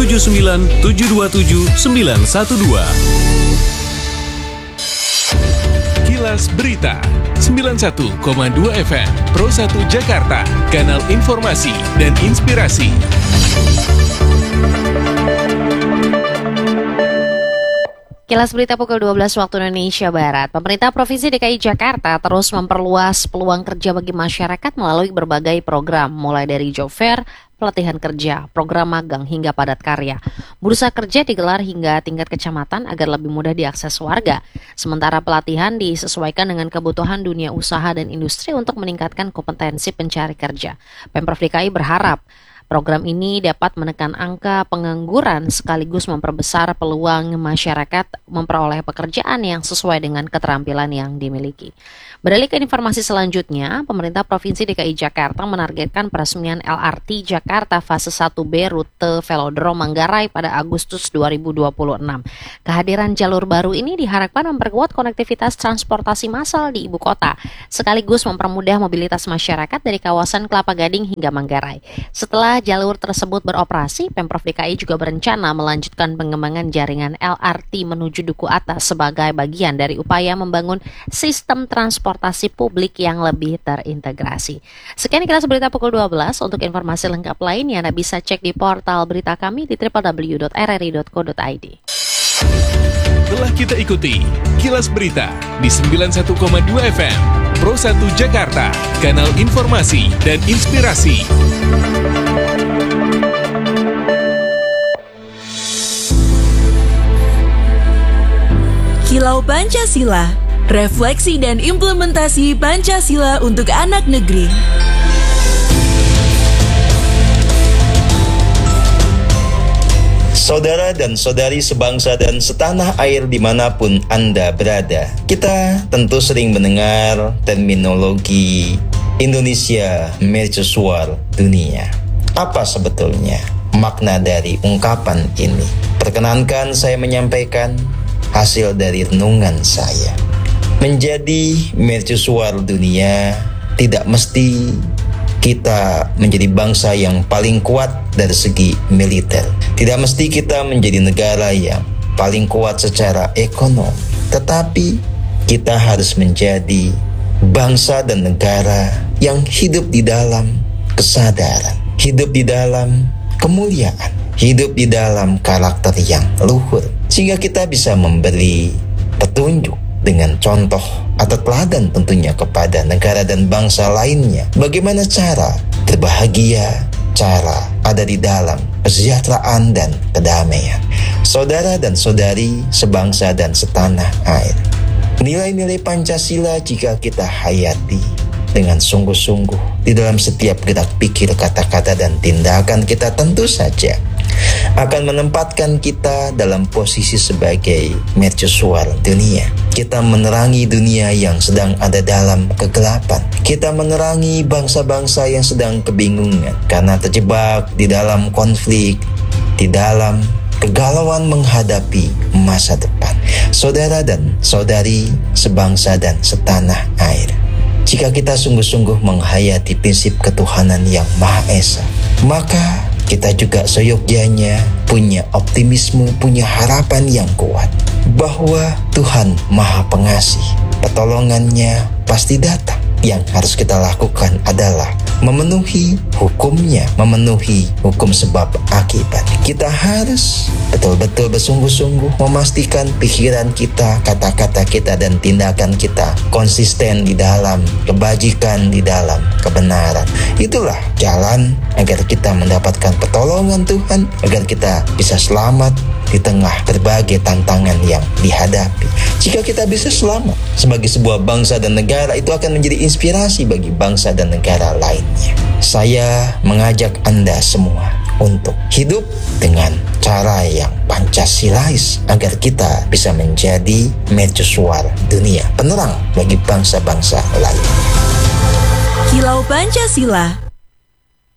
79 727 912. Kilas Berita 91,2 FM Pro 1 Jakarta, kanal informasi dan inspirasi. Kilas Berita pukul 12 waktu Indonesia Barat. Pemerintah Provinsi DKI Jakarta terus memperluas peluang kerja bagi masyarakat melalui berbagai program, mulai dari job fair, pelatihan kerja, program magang, hingga padat karya. Bursa kerja digelar hingga tingkat kecamatan agar lebih mudah diakses warga. Sementara pelatihan disesuaikan dengan kebutuhan dunia usaha dan industri untuk meningkatkan kompetensi pencari kerja. Pemprov DKI berharap program ini dapat menekan angka pengangguran sekaligus memperbesar peluang masyarakat memperoleh pekerjaan yang sesuai dengan keterampilan yang dimiliki. Beralih ke informasi selanjutnya, pemerintah Provinsi DKI Jakarta menargetkan peresmian LRT Jakarta fase 1B rute Velodrome Manggarai pada Agustus 2026. Kehadiran jalur baru ini diharapkan memperkuat konektivitas transportasi massal di ibu kota, sekaligus mempermudah mobilitas masyarakat dari kawasan Kelapa Gading hingga Manggarai. Setelah jalur tersebut beroperasi, Pemprov DKI juga berencana melanjutkan pengembangan jaringan LRT menuju Duku Atas sebagai bagian dari upaya membangun sistem transportasi publik yang lebih terintegrasi. Sekian Kilas Berita pukul 12. Untuk informasi lengkap lainnya Anda bisa cek di portal berita kami di www.rri.co.id. Telah kita ikuti Kilas Berita di 91,2 FM Pro 1 Jakarta, kanal informasi dan inspirasi. Kilau Pancasila, refleksi dan implementasi Pancasila untuk anak negeri. Saudara dan saudari sebangsa dan setanah air dimanapun Anda berada, kita tentu sering mendengar terminologi Indonesia Mercusuar Dunia. Apa sebetulnya makna dari ungkapan ini? Perkenankan saya menyampaikan hasil dari renungan saya. Menjadi mercusuar dunia tidak mesti kita menjadi bangsa yang paling kuat dari segi militer. Tidak mesti kita menjadi negara yang paling kuat secara ekonomi. Tetapi kita harus menjadi bangsa dan negara yang hidup di dalam kesadaran, hidup di dalam kemuliaan, hidup di dalam karakter yang luhur, sehingga kita bisa memberi petunjuk dengan contoh atau teladan tentunya kepada negara dan bangsa lainnya. Bagaimana cara berbahagia, cara ada di dalam kesejahteraan dan kedamaian. Saudara dan saudari sebangsa dan setanah air, nilai-nilai Pancasila jika kita hayati dengan sungguh-sungguh di dalam setiap gerak pikir, kata-kata, dan tindakan kita, tentu saja akan menempatkan kita dalam posisi sebagai mercusuar dunia. Kita menerangi dunia yang sedang ada dalam kegelapan. Kita menerangi bangsa-bangsa yang sedang kebingungan karena terjebak di dalam konflik, di dalam kegalauan menghadapi masa depan. Saudara dan saudari sebangsa dan setanah air, jika kita sungguh-sungguh menghayati prinsip ketuhanan yang Maha Esa, maka kita juga seyogyanya punya optimisme, punya harapan yang kuat bahwa Tuhan Maha Pengasih, pertolongannya pasti datang. Yang harus kita lakukan adalah memenuhi hukumnya, memenuhi hukum sebab akibat. Kita harus betul-betul bersungguh-sungguh memastikan pikiran kita, kata-kata kita, dan tindakan kita konsisten di dalam kebajikan, di dalam kebenaran. Itulah jalan agar kita mendapatkan pertolongan Tuhan, agar kita bisa selamat di tengah berbagai tantangan yang dihadapi. Jika kita bisa selamat sebagai sebuah bangsa dan negara, itu akan menjadi inspirasi bagi bangsa dan negara lainnya. Saya mengajak Anda semua untuk hidup dengan cara yang Pancasilais agar kita bisa menjadi mercusuar dunia, penerang bagi bangsa-bangsa lain. Kilau Pancasila,